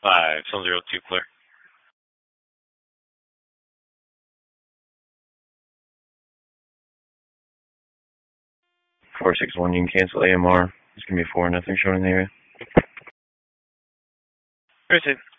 5-0-2 clear. 461, you can cancel AMR. It's going to be 4-0 showing in the area. Proceed.